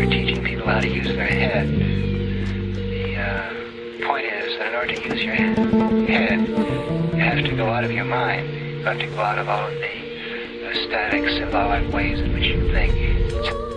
You're teaching people how to use their head. The point is that in order to use your head, you have to go out of your mind. You have to go out of all of the static, symbolic ways in which you think.